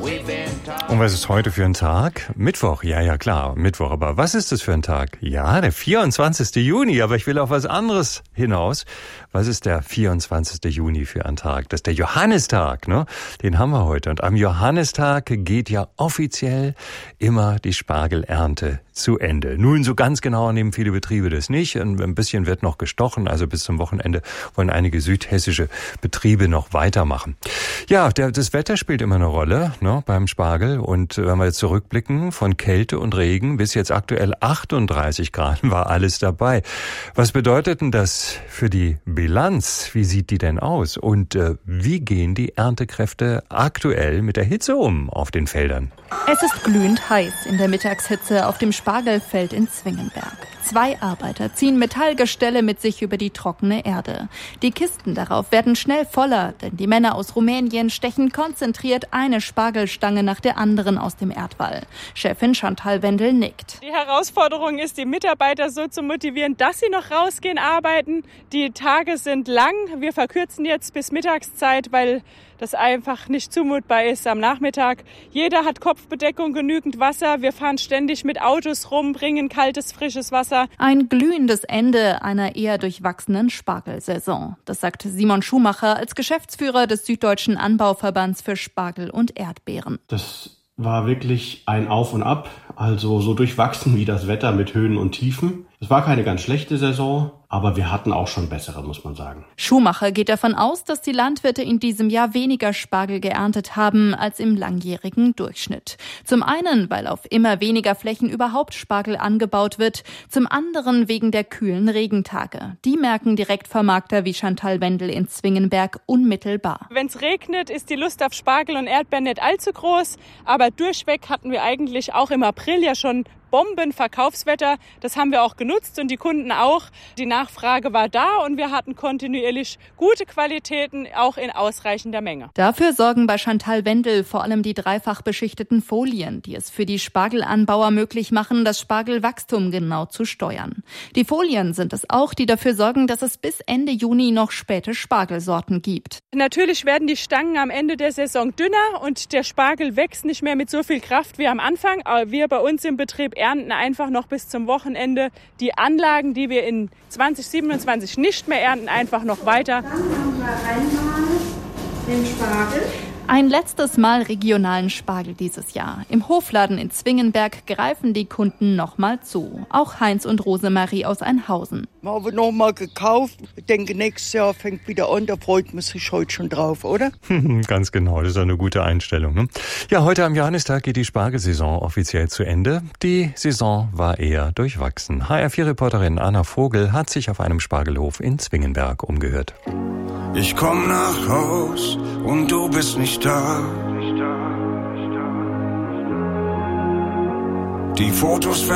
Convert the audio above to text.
Und was ist heute für ein Tag? Mittwoch, ja klar, Mittwoch. Aber was ist das für ein Tag? Ja, der 24. Juni, aber ich will auf was anderes hinaus. Was ist der 24. Juni für ein Tag? Das ist der Johannistag, ne? Den haben wir heute. Und am Johannistag geht ja offiziell immer die Spargelernte zu Ende. Nun, so ganz genau nehmen viele Betriebe das nicht. Ein bisschen wird noch gestochen, also bis zum Wochenende wollen einige südhessische Betriebe noch weitermachen. Ja, das Wetter spielt immer eine Rolle, ne, beim Spargel. Und wenn wir jetzt zurückblicken, von Kälte und Regen bis jetzt aktuell 38 Grad war alles dabei. Was bedeutet denn das für die Bilanz? Wie sieht die denn aus? Und wie gehen die Erntekräfte aktuell mit der Hitze um auf den Feldern? Es ist glühend heiß in der Mittagshitze auf dem Spargelfeld in Zwingenberg. 2 Arbeiter ziehen Metallgestelle mit sich über die trockene Erde. Die Kisten darauf werden schnell voller, denn die Männer aus Rumänien stechen konzentriert eine Spargelstange nach der anderen aus dem Erdwall. Chefin Chantal Wendel nickt. Die Herausforderung ist, die Mitarbeiter so zu motivieren, dass sie noch rausgehen, arbeiten. Die Tage sind lang. Wir verkürzen jetzt bis Mittagszeit, weil das einfach nicht zumutbar ist am Nachmittag. Jeder hat Kopfbedeckung, genügend Wasser. Wir fahren ständig mit Autos rum, bringen kaltes, frisches Wasser. Ein glühendes Ende einer eher durchwachsenen Spargelsaison. Das sagt Simon Schumacher als Geschäftsführer des Süddeutschen Anbauverbands für Spargel und Erdbeeren. Das war wirklich ein Auf und Ab, also so durchwachsen wie das Wetter mit Höhen und Tiefen. Es war keine ganz schlechte Saison, aber wir hatten auch schon bessere, muss man sagen. Schumacher geht davon aus, dass die Landwirte in diesem Jahr weniger Spargel geerntet haben als im langjährigen Durchschnitt. Zum einen, weil auf immer weniger Flächen überhaupt Spargel angebaut wird, zum anderen wegen der kühlen Regentage. Die merken Direktvermarkter wie Chantal Wendel in Zwingenberg unmittelbar. Wenn es regnet, ist die Lust auf Spargel und Erdbeeren nicht allzu groß, aber durchweg hatten wir eigentlich auch im April ja schon Bombenverkaufswetter. Das haben wir auch genutzt und die Kunden auch. Die Nachfrage war da und wir hatten kontinuierlich gute Qualitäten, auch in ausreichender Menge. Dafür sorgen bei Chantal Wendel vor allem die dreifach beschichteten Folien, die es für die Spargelanbauer möglich machen, das Spargelwachstum genau zu steuern. Die Folien sind es auch, die dafür sorgen, dass es bis Ende Juni noch späte Spargelsorten gibt. Natürlich werden die Stangen am Ende der Saison dünner und der Spargel wächst nicht mehr mit so viel Kraft wie am Anfang. Aber wir bei uns im Betrieb ernten einfach noch bis zum Wochenende die Anlagen, die wir in 2027 nicht mehr ernten, einfach noch weiter. Dann haben wir einmal den Spargel. Ein letztes Mal regionalen Spargel dieses Jahr. Im Hofladen in Zwingenberg greifen die Kunden nochmal zu. Auch Heinz und Rosemarie aus Einhausen. Wir haben nochmal gekauft. Ich denke, nächstes Jahr fängt wieder an. Da freut man sich heute schon drauf, oder? Ganz genau, das ist eine gute Einstellung, ne? Ja, heute am Johannistag geht die Spargelsaison offiziell zu Ende. Die Saison war eher durchwachsen. HR4-Reporterin Anna Vogel hat sich auf einem Spargelhof in Zwingenberg umgehört. Ich komm nach Haus und du bist nicht da. Die Fotos